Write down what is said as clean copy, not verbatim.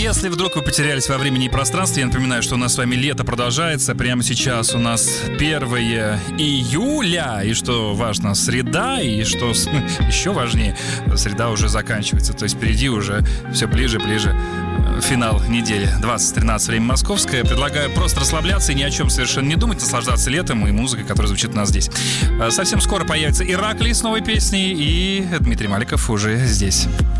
Если вдруг вы потерялись во времени и пространстве, я напоминаю, что у нас с вами лето продолжается. Прямо сейчас у нас 1 июля. И что важно, среда. И что еще важнее, среда уже заканчивается. То есть впереди уже все ближе финал недели. 20:13, время московское. Предлагаю просто расслабляться и ни о чем совершенно не думать, наслаждаться летом и музыкой, которая звучит у нас здесь. Совсем скоро появится Ираклий с новой песней, и Дмитрий Маликов уже здесь.